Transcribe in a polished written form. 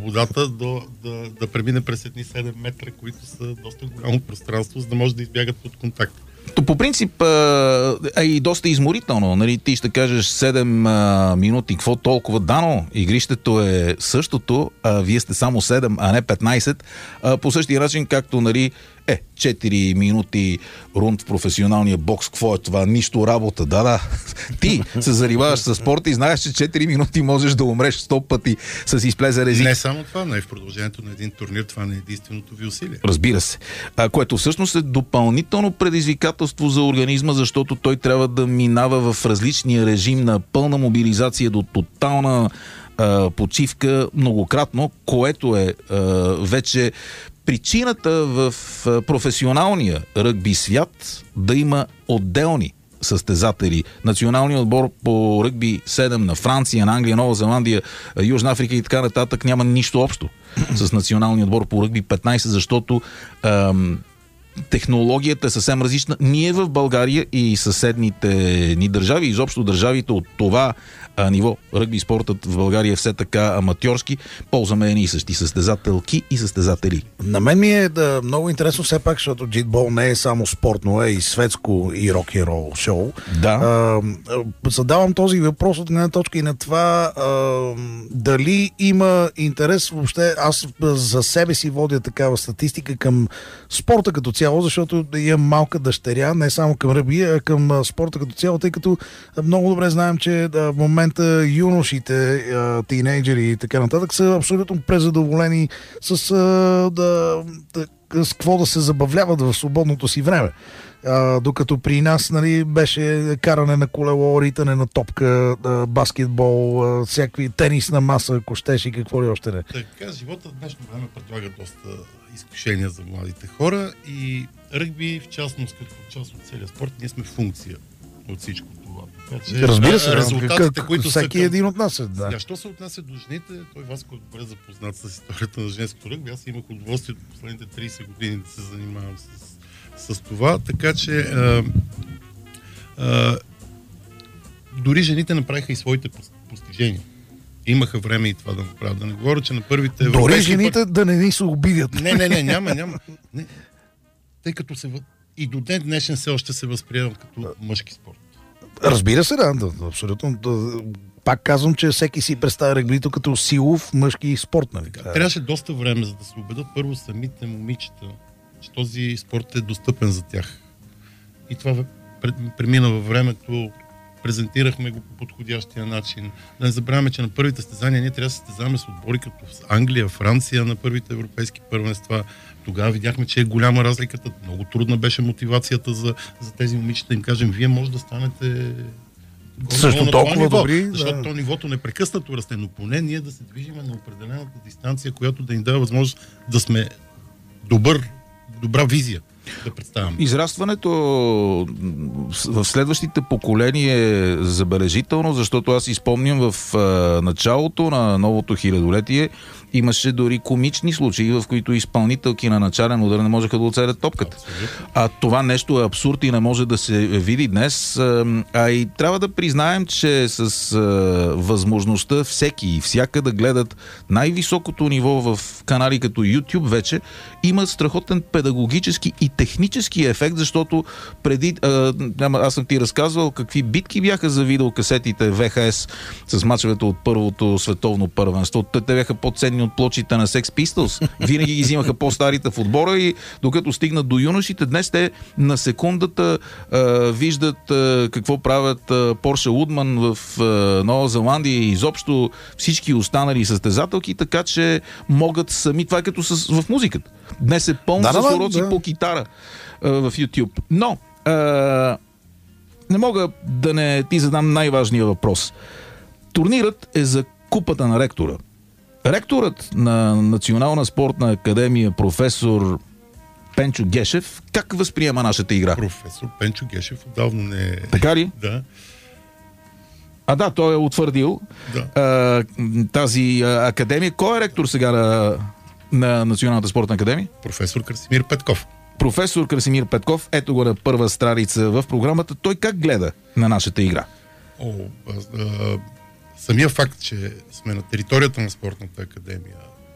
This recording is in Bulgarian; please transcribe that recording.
свободата да премине през едни 7 метра, които са доста голямо пространство, за да може да избягат от контакт. То по принцип е и доста изморително. Нали? Ти ще кажеш 7 минути, какво толкова? Дано, игрището е същото, вие сте само 7, а не 15. По същия начин, както 4 минути рунд в професионалния бокс, какво е това? Нищо работа. Да. Ти се занимаваш с спорта и знаеш, че 4 минути можеш да умреш 100 пъти с изплезен език. Не само това, но и в продължението на един турнир това не е единственото ви усилие. Разбира се. Което всъщност е допълнително предизвикателство за организма, защото той трябва да минава в различния режим на пълна мобилизация до тотална почивка многократно, което е вече причината в професионалния ръгби свят да има отделни състезатели. Националният отбор по ръгби 7 на Франция, на Англия, Нова Зеландия, Южна Африка и така нататък няма нищо общо с националният отбор по ръгби 15, защото технологията е съвсем различна. Ние в България и съседните ни държави, изобщо държавите от това ниво, ръгби спортът в България е все така аматьорски, ползваме едни и същи състезателки и състезатели. На мен ми е много интересно все пак, защото джитбол не е само спортно, е и светско и рок-н-рол шоу. Да. Задавам този въпрос от една точка и на това дали има интерес въобще. Аз за себе си водя такава статистика към спорта като цяло, защото имам малка дъщеря, не само към ръгби, а към спорта като цяло, тъй като много добре знаем, че в момента юношите, тинейджери и така нататък са абсолютно презадоволени с какво да се забавляват в свободното си време. Докато при нас беше каране на колело, ритане на топка, баскетбол, всякакви тенис на маса, ако щеш и какво ли още не. Така, живота в днешно време предлага доста изкушения за младите хора и ръгби, в частност, като част от целия спорт, ние сме функция от всичко това. Разбира се, резултатите, които всеки един от нас е. Да. Що се отнася до жените, той Васко е добре запознат с историята на женското ръгби. Аз имах удоволствие от последните 30 години да се занимавам с това, така че дори жените направиха и своите постижения. Имаха време и това да направят. Да не говоря, че на първите европейски... Дори жените да не ни се обидят. Не, няма. Не. Тъй като и до ден днешен все още се възприема като мъжки спорт. Разбира се, да, абсолютно. Пак казвам, че всеки си представя ръгбито като силов мъжки спорт. Нали? Трябваше доста време, за да се убедят първо самите момичета, че този спорт е достъпен за тях. И това премина във времето, презентирахме го по подходящия начин. Да не забравяме, че на първите състезания ние трябва да състезаваме с отбори като в Англия, Франция на първите европейски първенства. Тогава видяхме, че е голяма разликата. Много трудна беше мотивацията за тези момичета. Им кажем, вие може да станете също толкова добри. Защото то нивото непрекъснато расте, но поне ние да се движиме на определената дистанция, която да ни дава възможност да сме добра визия да представяме. Израстването в следващите поколения е забележително, защото аз изпомням в началото на новото хилядолетие имаше дори комични случаи, в които изпълнителки на начален удар не можеха да оцелят топката. А това нещо е абсурд и не може да се види днес. И трябва да признаем, че с възможността всеки и всяка да гледат най-високото ниво в канали като YouTube вече, има страхотен педагогически и технически ефект, защото преди, аз съм ти разказвал какви битки бяха за видеокасетите ВХС с мачовете от първото световно първенство. Те бяха по-ценни от плочите на Sex Pistols. Винаги ги взимаха по-старите в отбора и докато стигнат до юношите, днес те на секундата виждат какво правят Порше Удман в Нова Зеландия и изобщо всички останали състезателки, така че могат сами. Това е като в музиката. Днес е пълно с уроци по китара в YouTube. Но не мога да не ти задам най-важния въпрос. Турнирът е за купата на ректора. Ректорът на Национална спортна академия професор Пенчо Гешев, как възприема нашата игра? Професор Пенчо Гешев отдавна не е... Така ли? Да. Да, той е утвърдил тази академия. Кой е ректор сега на Националната спортна академия? Професор Красимир Петков. Професор Красимир Петков, ето го на първа страница в програмата. Той как гледа на нашата игра? Самия факт, че сме на територията на спортната академия,